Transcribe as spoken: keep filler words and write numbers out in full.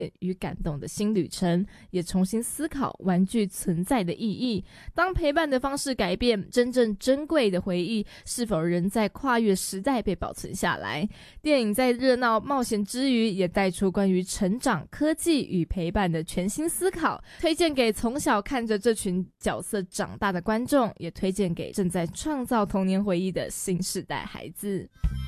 与感动的新旅程，也重新思考玩具存在的意义。当陪伴的方式改变，真正珍贵的回忆是否仍在跨越时代被保存下来？电影在热闹冒险之余，也带出关于成长、科技与陪伴的全新思考，推荐给从小看着这群角色长大的观众，也推荐给正在创造童年回忆的新世代孩子。